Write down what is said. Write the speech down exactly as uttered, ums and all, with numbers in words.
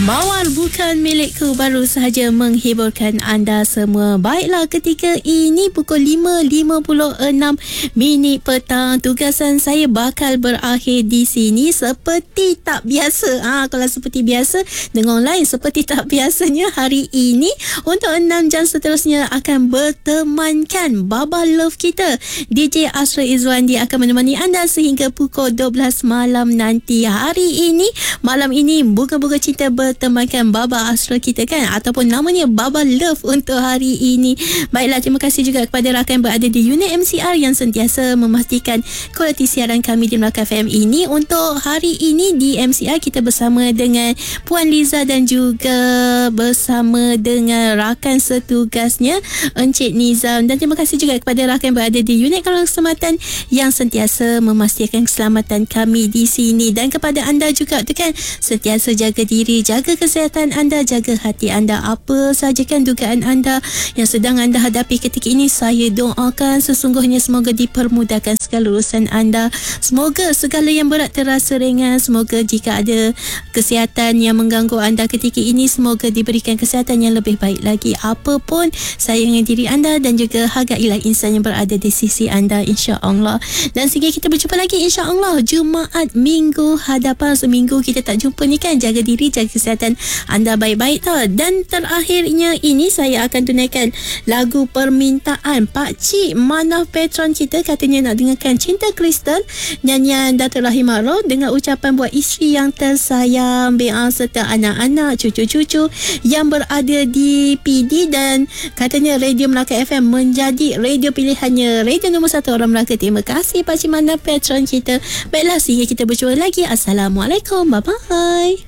Mawar bukan milikku baru sahaja menghiburkan anda semua. Baiklah, ketika ini pukul lima lima puluh enam minit petang. Tugasan saya bakal berakhir di sini seperti tak biasa. Ha, kalau seperti biasa, dengan lain seperti tak biasanya hari ini. Untuk enam jam seterusnya akan bertemankan Baba Love kita. D J Asra Izwandi akan menemani anda sehingga pukul dua belas malam nanti. Hari ini, malam ini, bunga-bunga cinta bertemankan Baba Asra kita kan, ataupun namanya Baba Love untuk hari ini. Baiklah, terima kasih juga kepada rakan berada di unit M C R yang sentiasa memastikan kualiti siaran kami di Melaka F M ini. Untuk hari ini di M C R kita bersama dengan Puan Liza dan juga bersama dengan rakan setugasnya Encik Nizam. Dan terima kasih juga kepada rakan berada di unit kawal keselamatan yang sentiasa memastikan keselamatan kami di sini. Dan kepada anda juga tu kan, sentiasa jaga diri, jaga kesihatan anda, jaga hati anda. Apa saja kan dugaan anda yang sedang anda hadapi ketika ini, saya doakan sesungguhnya semoga dipermudahkan segala urusan anda. Semoga segala yang berat terasa ringan. Semoga jika ada kesihatan yang mengganggu anda ketika ini, semoga diberikan kesihatan yang lebih baik lagi. Apapun, sayangi diri anda dan juga hargailah insan yang berada di sisi anda, insya-Allah. Dan sehingga kita berjumpa lagi insya-Allah Jumaat minggu hadapan. Seminggu kita tak jumpa ni kan. Jaga diri, jaga kesihatan anda baik-baik tau. Dan terakhirnya ini saya akan tunaikan lagu permintaan Pak Cik Manaf Petron kita, katanya nak dengarkan Cinta Kristal nyanyian Datuk Rahim Ma'ruf dengan ucapan buat isteri yang tersayang, B A serta anak-anak, cucu-cucu yang berada di P D. Dan katanya Radio Melaka F M menjadi radio pilihannya, radio nombor satu orang Melaka. Terima kasih Pak Cik Manaf Petron kita. Baiklah, sehingga kita berjumpa lagi. Assalamualaikum, bye-bye.